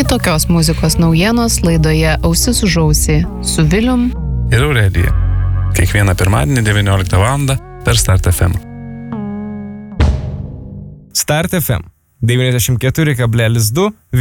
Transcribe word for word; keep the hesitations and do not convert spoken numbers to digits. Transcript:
Kitokios muzikos naujienos laidoje Ausis už ausį su Vilium ir Aurelija. Kiekvieną pirmadienį devynioliktą valandą per Start F M. Start F M devyniasdešimt keturi kablelis du